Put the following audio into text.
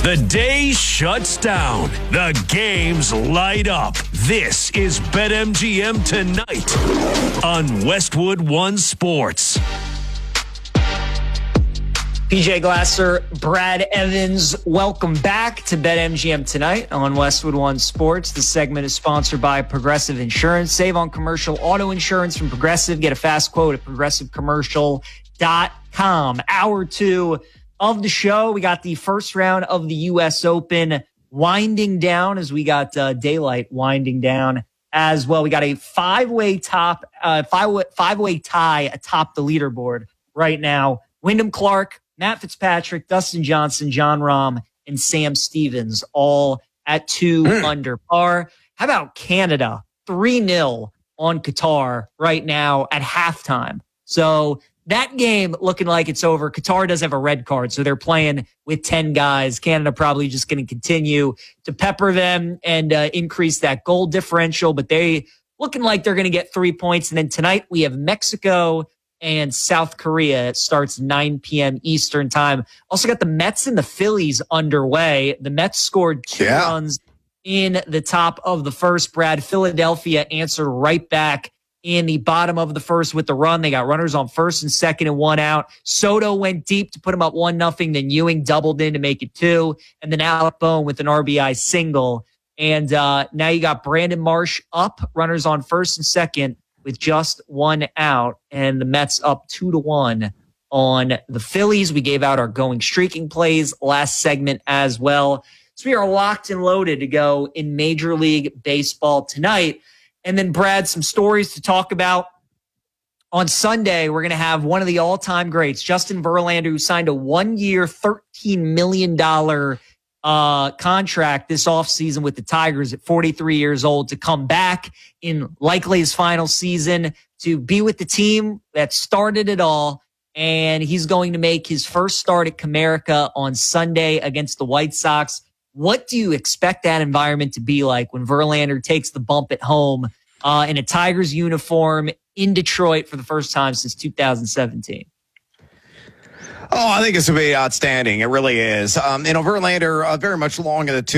The day shuts down. The games light up. This is BetMGM Tonight on Westwood One Sports. PJ Glasser, Brad Evans, welcome back to BetMGM Tonight on Westwood One Sports. This segment is sponsored by Progressive Insurance. Save on commercial auto insurance from Progressive. Get a fast quote at progressivecommercial.com. Hour 2 of the show. We got the first round of the U.S. Open winding down as we got daylight winding down as well. We got a five-way tie atop the leaderboard right now. Wyndham Clark, Matt Fitzpatrick, Dustin Johnson, Jon Rahm, and Sam Stevens all at 2 under par. How about Canada? 3-0 on Qatar right now at halftime. So that game looking like it's over. Qatar does have a red card, so they're playing with 10 guys. Canada probably just going to continue to pepper them and increase that goal differential, but they looking like they're going to get 3 points. And then tonight we have Mexico and South Korea. It starts 9 p.m. Eastern time. Also got the Mets and the Phillies underway. The Mets scored 2 runs in the top of the first. Brad, Philadelphia answered right back in the bottom of the first with the run. They got runners on first and second and 1 out. Soto went deep to put them up 1-0. Then Ewing doubled in to make it 2. And then Alec Bohm with an RBI single. And now you got Brandon Marsh up, runners on first and second with just 1 out. And the Mets up 2-1 on the Phillies. We gave out our going streaking plays last segment as well. So we are locked and loaded to go in Major League Baseball tonight. And then, Brad, some stories to talk about. On Sunday, we're going to have one of the all-time greats, Justin Verlander, who signed a 1-year, $13 million contract this offseason with the Tigers at 43 years old to come back in likely his final season to be with the team that started it all. And he's going to make his first start at Comerica on Sunday against the White Sox. What do you expect that environment to be like when Verlander takes the bump at home in a Tigers uniform in Detroit for the first time since 2017? Oh, I think it's going to be outstanding. It really is. Verlander very much along in the